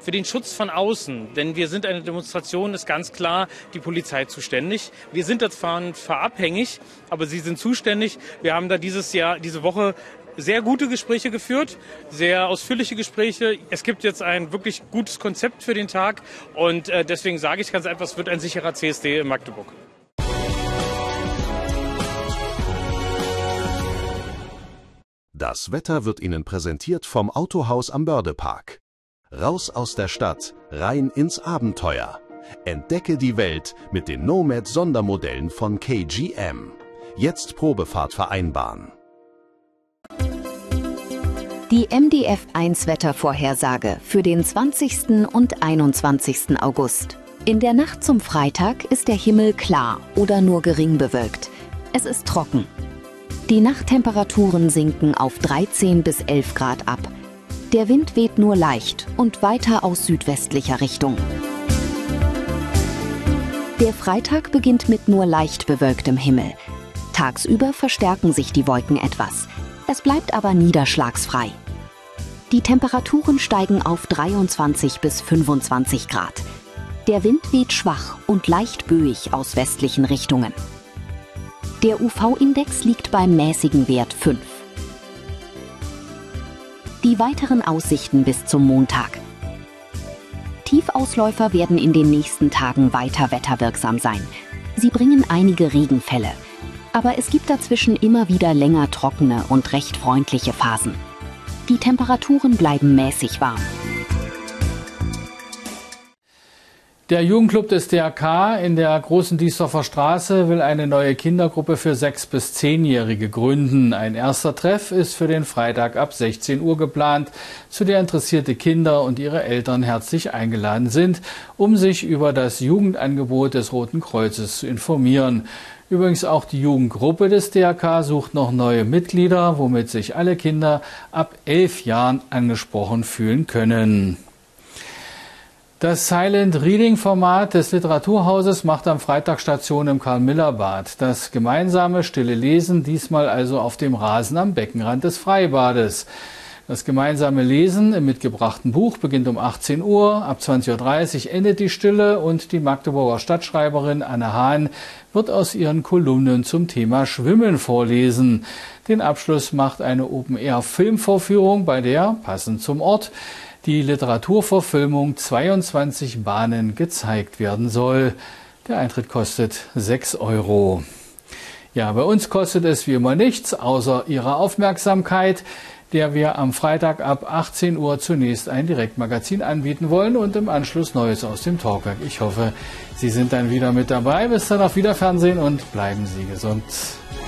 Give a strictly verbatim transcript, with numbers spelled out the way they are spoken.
für den Schutz von außen. Denn wir sind eine Demonstration, ist ganz klar die Polizei zuständig. Wir sind davon abhängig, aber sie sind zuständig. Wir haben da dieses Jahr, diese Woche sehr gute Gespräche geführt, sehr ausführliche Gespräche. Es gibt jetzt ein wirklich gutes Konzept für den Tag und äh, deswegen sage ich ganz einfach, es wird ein sicherer C S D in Magdeburg. Das Wetter wird Ihnen präsentiert vom Autohaus am Bördepark. Raus aus der Stadt, rein ins Abenteuer. Entdecke die Welt mit den Nomad-Sondermodellen von K G M. Jetzt Probefahrt vereinbaren. Die M D F eins Wettervorhersage für den zwanzigsten und einundzwanzigsten August. In der Nacht zum Freitag ist der Himmel klar oder nur gering bewölkt. Es ist trocken. Die Nachttemperaturen sinken auf dreizehn bis elf Grad ab. Der Wind weht nur leicht und weiter aus südwestlicher Richtung. Der Freitag beginnt mit nur leicht bewölktem Himmel. Tagsüber verstärken sich die Wolken etwas. Es bleibt aber niederschlagsfrei. Die Temperaturen steigen auf dreiundzwanzig bis fünfundzwanzig Grad. Der Wind weht schwach und leicht böig aus westlichen Richtungen. Der U V-Index liegt beim mäßigen Wert fünf. Die weiteren Aussichten bis zum Montag. Tiefausläufer werden in den nächsten Tagen weiter wetterwirksam sein. Sie bringen einige Regenfälle. Aber es gibt dazwischen immer wieder länger trockene und recht freundliche Phasen. Die Temperaturen bleiben mäßig warm. Der Jugendclub des D R K in der Großen Diesdorfer Straße will eine neue Kindergruppe für sechs- bis zehnjährige gründen. Ein erster Treff ist für den Freitag ab sechzehn Uhr geplant, zu der interessierte Kinder und ihre Eltern herzlich eingeladen sind, um sich über das Jugendangebot des Roten Kreuzes zu informieren. Übrigens auch die Jugendgruppe des D R K sucht noch neue Mitglieder, womit sich alle Kinder ab elf Jahren angesprochen fühlen können. Das Silent Reading Format des Literaturhauses macht am Freitag Station im Karl-Miller-Bad. Das gemeinsame stille Lesen, diesmal also auf dem Rasen am Beckenrand des Freibades. Das gemeinsame Lesen im mitgebrachten Buch beginnt um achtzehn Uhr, ab zwanzig Uhr dreißig endet die Stille und die Magdeburger Stadtschreiberin Anne Hahn wird aus ihren Kolumnen zum Thema Schwimmen vorlesen. Den Abschluss macht eine Open-Air-Filmvorführung, bei der, passend zum Ort, die Literaturverfilmung zweiundzwanzig Bahnen gezeigt werden soll. Der Eintritt kostet sechs Euro. Ja, bei uns kostet es wie immer nichts, außer Ihrer Aufmerksamkeit, der wir am Freitag ab achtzehn Uhr zunächst ein Direktmagazin anbieten wollen und im Anschluss Neues aus dem Talkwerk. Ich hoffe, Sie sind dann wieder mit dabei. Bis dann, auf Wiederfernsehen und bleiben Sie gesund.